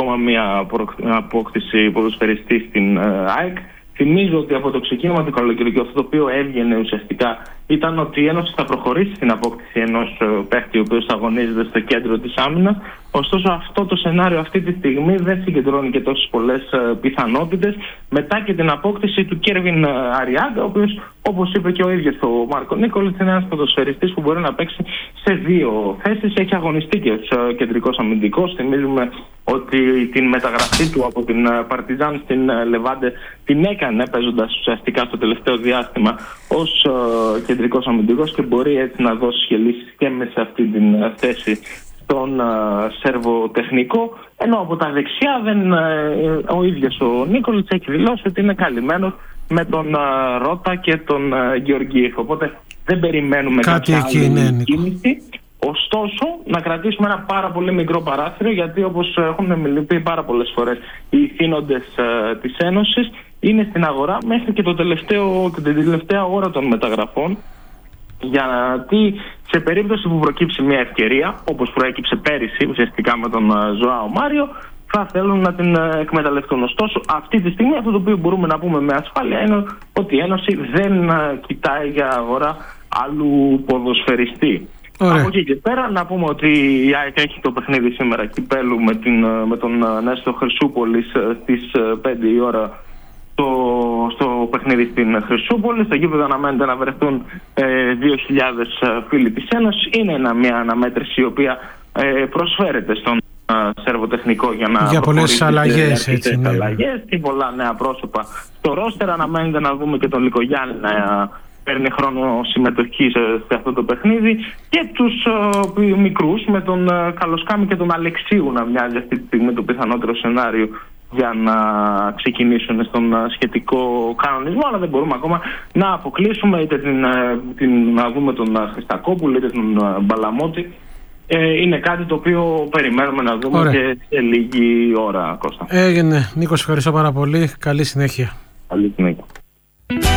ακόμα μια απόκτηση ποδοσφαιριστή στην ΑΕΚ. Θυμίζω ότι από το ξεκίνημα του καλοκαιριού αυτό το οποίο έβγαινε ουσιαστικά ήταν ότι η Ένωση θα προχωρήσει στην απόκτηση ενός παίκτη ο οποίος αγωνίζεται στο κέντρο της άμυνας. Ωστόσο αυτό το σενάριο αυτή τη στιγμή δεν συγκεντρώνει και τόσες πολλές πιθανότητες, μετά και την απόκτηση του Κέρβιν Αριάντα, ο οποίος, όπως είπε και ο ίδιος ο Μάρκο Νίκολιτς, είναι ένας ποδοσφαιριστής που μπορεί να παίξει σε δύο θέσεις. Έχει αγωνιστεί και ως κεντρικός αμυντικός. Θυμίζουμε ότι την μεταγραφή του από την Παρτιζάν στην Λεβάντε την έκανε παίζοντας ουσιαστικά στο τελευταίο διάστημα ως κεντρικός αμυντικός και μπορεί έτσι να δώσει και λύσεις και μέσα σε αυτή την θέση στον Σέρβο τεχνικό, ενώ από τα δεξιά ο ίδιος ο Νίκολιτς έχει δηλώσει ότι είναι καλυμμένος με τον Ρώτα και τον Γεωργίεφ, οπότε δεν περιμένουμε κάποια άλλη κίνηση. Ωστόσο, να κρατήσουμε ένα πάρα πολύ μικρό παράθυρο, γιατί όπως έχουν μιλήσει πάρα πολλές φορές οι θύνοντες της Ένωσης είναι στην αγορά μέχρι και την τελευταία ώρα των μεταγραφών, γιατί σε περίπτωση που προκύψει μια ευκαιρία, όπως προέκυψε πέρυσι ουσιαστικά με τον Ζωάο Μάριο, θα θέλουν να την εκμεταλλευτούν. Ωστόσο, αυτή τη στιγμή αυτό το οποίο μπορούμε να πούμε με ασφάλεια είναι ότι η Ένωση δεν κοιτάει για αγορά άλλου ποδοσφαιριστή. Ωραία. Από εκεί και πέρα να πούμε ότι η ΑΕΚ έχει το παιχνίδι σήμερα κυπέλλου με τον Νέστο Χρυσούπολης στις 5 η ώρα στο παιχνίδι στην Χρυσούπολη. Στο γήπεδο αναμένεται να βρεθούν 2.000 φίλοι της Ένωσης. Είναι μια αναμέτρηση η οποία προσφέρεται στον Σέρβο τεχνικό για πολλές αλλαγές και πολλά νέα πρόσωπα στο ρόστερ. Αναμένεται να δούμε και τον Λικογιάννη να παίρνει χρόνο συμμετοχή σε αυτό το παιχνίδι και τους μικρούς με τον Καλοσκάμι και τον Αλεξίου να μοιάζει αυτή τη στιγμή το πιθανότερο σενάριο για να ξεκινήσουν στον σχετικό κανονισμό, αλλά δεν μπορούμε ακόμα να αποκλείσουμε είτε να δούμε τον Χριστακόπουλο είτε τον Μπαλαμότη. Είναι κάτι το οποίο περιμένουμε να δούμε. Ωραία. Και σε λίγη ώρα, Κώστα. Έγινε. Νίκο, ευχαριστώ πάρα πολύ. Καλή συνέχεια. Καλή συνέχεια.